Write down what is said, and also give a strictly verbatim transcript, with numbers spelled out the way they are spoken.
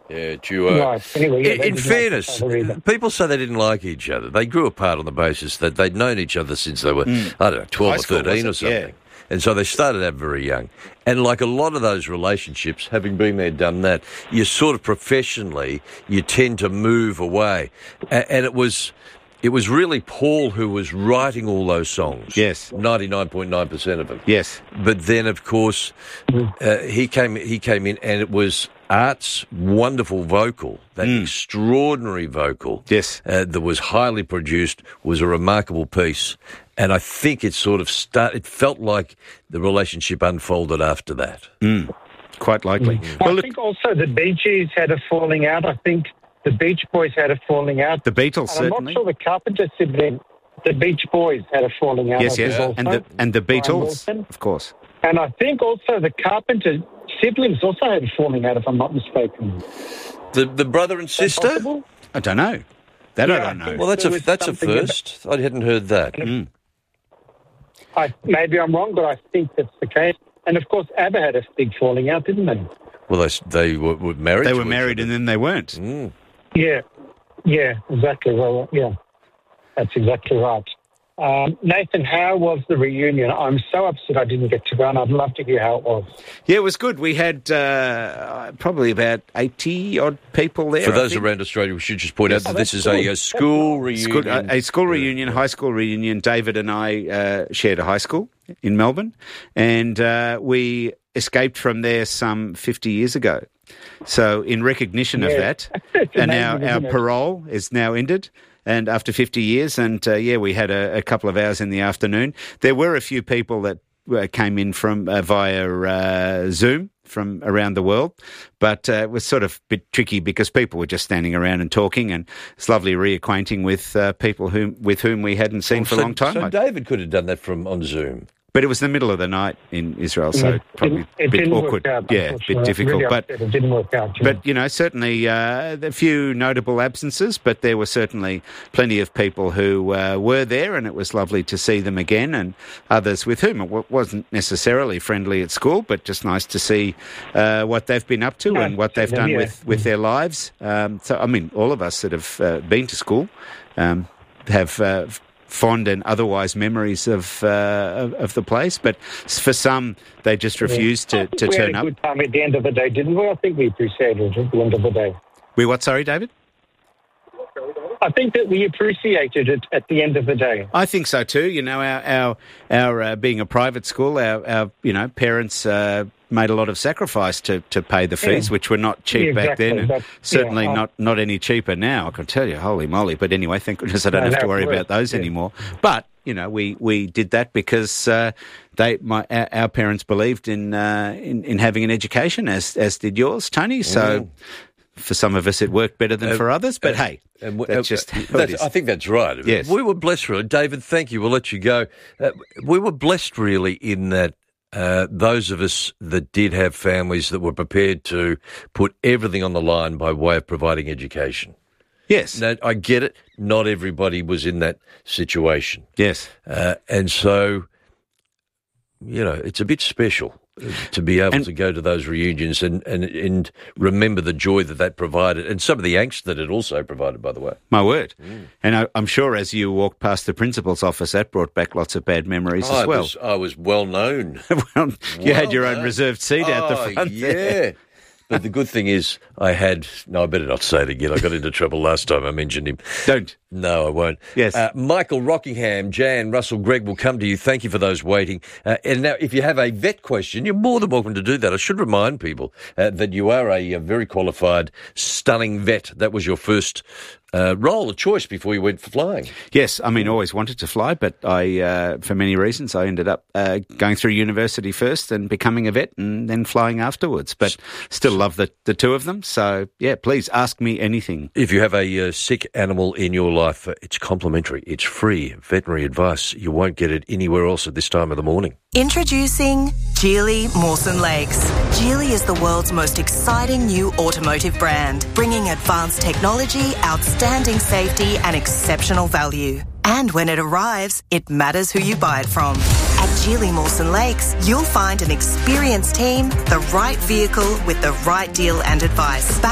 Yeah, duo. Right. Anyway, yeah, in they in didn't fairness, like each other either. people say they didn't like each other. They grew apart on the basis that they'd known each other since they were, Mm. I don't know, twelve High or school, thirteen or was it? something. Yeah. And so they started out very young. And like a lot of those relationships, having been there, done that, you sort of professionally, you tend to move away. A- and it was... It was really Paul who was writing all those songs. Yes. ninety-nine point nine percent of them. Yes. But then, of course, uh, he came he came in and it was Art's wonderful vocal, that Mm. extraordinary vocal Yes. uh, that was highly produced, was a remarkable piece. And I think it sort of start. It felt like the relationship unfolded after that. Mm. Quite likely. I Well, look, think also the Bee Gees had a falling out. I think the Beach Boys had a falling out. the Beatles, And I'm certainly. not sure the Carpenter sibling, the Beach Boys had a falling out. Yes, I think yes. also. And the and the Brian Beatles, Wilson. of course. And I think also the Carpenter siblings also had a falling out, if I'm not mistaken. The the brother and Is that sister. possible? I don't know. That Yeah, I don't I know. think- Well, that's a There was that's a something about- first. I hadn't heard that. Mm. I, maybe I'm wrong, but I think that's the case. And of course, ABBA had a big falling out, didn't they? Well, they they were, were married. They to were each married and other. then they weren't. Mm. Yeah, yeah, exactly. Well, yeah, that's exactly right. Um, Nathan, how was the reunion? I'm so upset I didn't get to go, and I'd love to hear how it was. Yeah, it was good. We had uh, probably about eighty odd people there. For I those think. around Australia, we should just point out Oh, that this that's is a, good. a school That's reunion. School, a, a school reunion, high school reunion. David and I uh, shared a high school in Melbourne, and uh, we escaped from there some fifty years ago. So in recognition of Yeah. that, It's and our, amazing, our isn't it? parole is now ended. And after fifty years, and uh, yeah, we had a, a couple of hours in the afternoon. There were a few people that uh, came in from uh, via uh, Zoom from around the world, but uh, it was sort of a bit tricky because people were just standing around and talking, and it's lovely reacquainting with uh, people whom with whom we hadn't seen for so, a long time. So I- David could have done that from on Zoom. but it was the middle of the night in Israel, so It probably didn't- a it bit didn't work awkward. out, Yeah, a unfortunately. bit I was difficult. really But upset it didn't work out. yeah. But, you know, certainly uh, a few notable absences, but there were certainly plenty of people who uh, were there, and it was lovely to see them again, and others with whom it w- wasn't necessarily friendly at school, but just nice to see uh, what they've been up to Yeah, and what they've yeah. done with, with their lives. Um, so, I mean, all of us that have uh, been to school um, have uh, fond and otherwise memories of, uh, of of the place, but for some, they just refused I to, think to we turn had a up. good time at the end of the day, didn't we? I think we appreciated it at the end of the day. We what, sorry, David? I think that we appreciated it at the end of the day. I think so too. You know, our our our uh, being a private school, our, our you know parents uh, made a lot of sacrifice to, to pay the fees, Yeah. which were not cheap Yeah, back exactly. then, and That's- certainly yeah, I- not not any cheaper now. I can tell you, holy moly! But anyway, thank goodness I don't No, have to that worry works, about those yeah. anymore. But you know, we, we did that because uh, they my our, our parents believed in, uh, in in having an education, as as did yours, Tony. So. Mm. For some of us, it worked better than Uh, for others, but uh, hey, And w- that's uh, just how it that's- is. I think that's right. Yes. We were blessed, really. David, thank you. We'll let you go. Uh, we were blessed, really, in that uh, those of us that did have families that were prepared to put everything on the line by way of providing education. Yes, Now, I get it. Not everybody was in that situation. yes. Uh, and so, you know, it's a bit special to be able And- to go to those reunions and, and, and remember the joy that that provided and some of the angst that it also provided, by the way. My word. And I, I'm sure as you walked past the principal's office, that brought back lots of bad memories I as well. was, I was well known. well, you had Well your own known. reserved seat out the Oh, front yeah. there. But the good thing is I had, no, I better not say it again. I got into trouble last time I mentioned him. Don't. No, I won't. Yes. Uh, Michael Rockingham, Jan, Russell, Greg will come to you. Thank you for those waiting. Uh, and now, if you have a vet question, you're more than welcome to do that. I should remind people uh, that you are a, a very qualified, stunning vet. That was your first uh, role, a choice before you went flying. Yes, I mean, always wanted to fly, but I, uh, for many reasons, I ended up uh, going through university first and becoming a vet and then flying afterwards. But still love the, the two of them. So, yeah, please ask me anything. If you have a uh, sick animal in your life, uh, it's complimentary. It's free veterinary advice. You won't get it anywhere else at this time of the morning. Introducing Geely Mawson Lakes. Geely is the world's most exciting new automotive brand, bringing advanced technology, outstanding safety and exceptional value. And when it arrives, it matters who you buy it from. At Geely Mawson Lakes, you'll find an experienced team, the right vehicle with the right deal and advice.